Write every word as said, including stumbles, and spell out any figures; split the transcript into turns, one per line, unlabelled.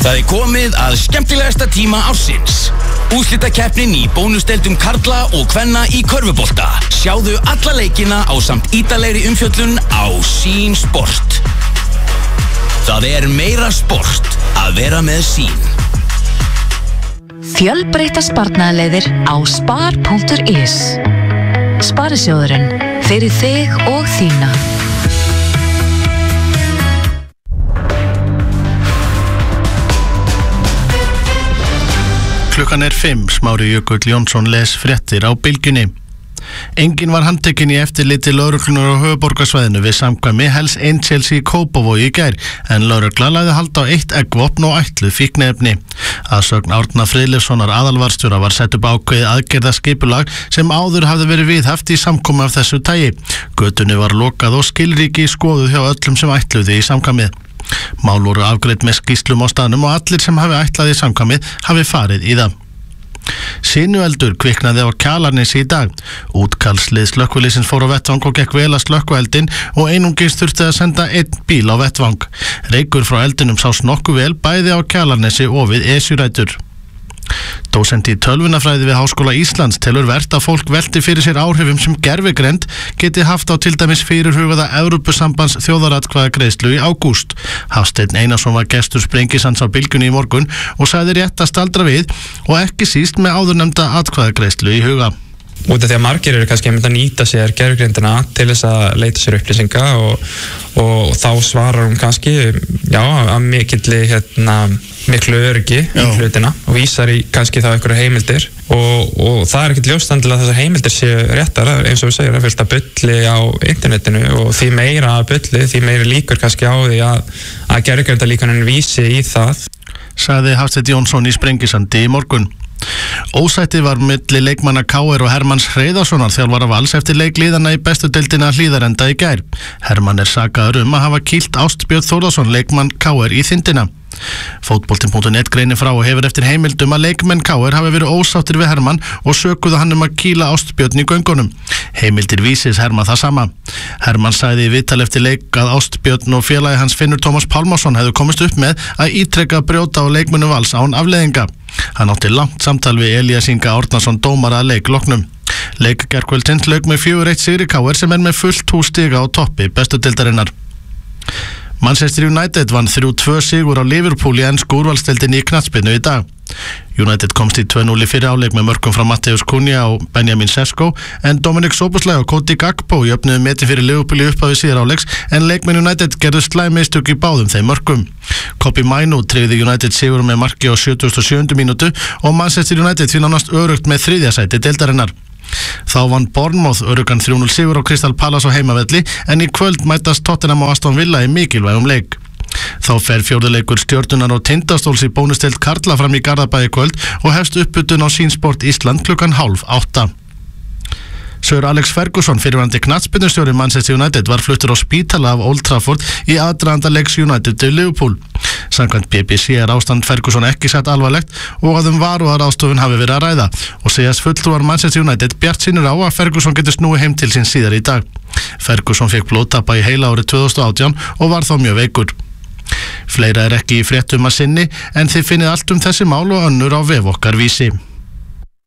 Það er komið að skemmtilegasta tíma ársins. Úrslitakeppnin í bónusdeildum karla og kvenna í körfubolta. Sjáðu alla leikina á samt ítalegri umfjöllun á Sín Sport. Það er meira sport að vera með Sín.
Fjölbreytta sparnaðarleiðir á spar punktur is. Sparisjóðurinn, fyrir þig og þína.
Klukkan er fimm, Smári Jökull Jónsson les fréttir á Bylgjunni. Enginn var handtekinn í eftirliti lögreglunar á höfuðborgarsvæðinu við samkvæmi Hells Angels í Kópavogi í gær, en lögregla lagði hald á eitt eggvopn og ætluð fíkniefni. Að sögn Árna Friðleifssonar aðalvarstjóra var sett upp ákveðið aðgerðaskipulag sem áður hafði verið viðhaft í samkomu af þessu tagi. Götunni var lokað og skilríki skoðuð hjá öllum sem ætluði í samkvæmið. Mál voru afgreidd með skýrslum á staðnum og allir sem hafi ætlað í samkvæmið hafi farið í það. Sinueldur kviknaði á Kjalarnesi í dag. Útkallslið slökkviliðsins fór á vettvang og gekk vel að slökkva eldinn og einungis þurfti að senda einn bíl á vettvang. Reykur frá eldinum sást nokkuð vel bæði á Kjalarnesi og við Esjurætur. Dósent í tölvunafræði við Háskóla Íslands telur vert að fólk velti fyrir sér áhrifum sem gervigreind geti haft á til dæmis fyrirhugaða Evrópusambands þjóðaratkvæðagreiðslu í ágúst. Hafsteinn Einarsson var gestur Sprengisans á Bylgjunni í morgun og sagði rétt að staldra við og ekki síst með áðurnefnda atkvæðagreiðslu í huga.
Út af því að margir eru kannski að nýta sér gervigreindina til þess að leita sér upplýsinga og, og þá svarar hún kannski já, að mikilli hérna, miklu öryggi um hlutina og vísar í kannski þá einhverju heimildir og, og það er ekkert ljóstandilega að þessar heimildir séu réttar eins og við segjum að fylgta bulli á internetinu og því meira bulli, því meira líkur kannski á því að, að gervigreindarlíkanin vísi í það.
Sagði Hafsteinn Jónsson í Sprengisandi í morgun. Ósætti var milli leikmanna K R og Hermanns Hreiðarssonar þjálfara Vals eftir leikliðana í bestu deildina Hlíðarenda í gær. Hermann er sakaður um að hafa kýlt Ástbjörn Þórðarsson leikmann K R í þindina. Fótbolti punktur net greinir frá og hefur eftir heimildum að leikmenn K R hafi verið ósáttir við Hermann og sökuðu hann um að kýla Ástbjörn í göngunum. Heimildir vísis Hermann það sama. Hermann sagði í viðtal eftir leik að Ástbjörn og félagi hans Finnur Tómas Pálmarsson hefðu komist upp með að ítrekka brjóta á leikmönnum Vals án afleiðinga. Hann átti langt samtal við Elías Inga Árnason dómara að leik loknum. Leik gærkvöldsins lauk með fjögur eitt sigri K R sem er með fullt hús stiga á toppi bestu deildarinnar. Manchester United vann þrjú tvö sigur á Liverpool í ensku úrvalsdeildinni í knattspyrnu í dag. United komst í tvö núll í fyrri áleik með mörkum frá Matteus Cunha og Benjamin Sesko en Dominic Szoboszlai og Cody Gakpo jöfnuðu meti fyrir Liverpool í upphafi síðar áleiks en leikmenn United gerðu slæm mistök í báðum þeim mörkum. Kobbie Mainoo tryggði United sigur með marki á sjötugasta og sjöundu mínútu og Manchester United því nánast örugt með þriðja sæti deildarinnar. Þá vann Bournemouth öruggan þrjú núll sigur á Crystal Palace á heimavelli en í kvöld mætast Tottenham og Aston Villa í mikilvægum leik. Þá fer fjórðuleikur Stjörnunnar og Tindastóls í bónusdeild karla fram í Garðabæ í kvöld og hefst uppbytun á Sín Sport Ísland klukkan hálf átta. Sir Alex Ferguson, fyrirverandi knattspyrnustjóri Manchester United, var fluttur á spítala af Old Trafford í aðdraganda leiks United til Liverpool. Samkvæmt B B C er ástand Ferguson ekki sett alvarlegt og að um varúðaráðstofun hafi verið að ræða og segjast fulltrúar Manchester United bjartsýnir á að Ferguson getur snúið heim til sín síðar í dag. Ferguson fekk blóðtappa í heila árið tvö þúsund og átján og var þá mjög veikur. Fleira er ekki í fréttum að sinni en þið finnið allt um þessi mál og önnur á vef okkar Vísi.